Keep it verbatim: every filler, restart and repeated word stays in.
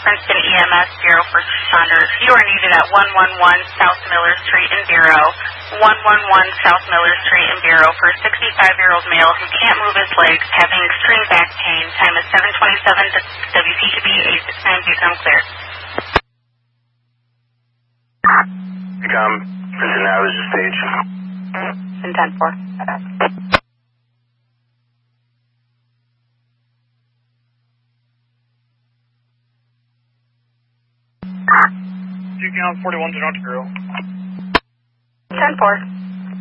Princeton E M S, Bureau First Responders. You are needed at one one one South Miller Street in Bureau, one one one South Miller Street in Bureau for a sixty-five-year-old male who can't move his legs, having extreme back pain. Time is seven twenty-seven to W P T B eight six nine. Please come clear. Come, Princeton now is your stage. In ten four. You count forty-one to North Girl. ten four.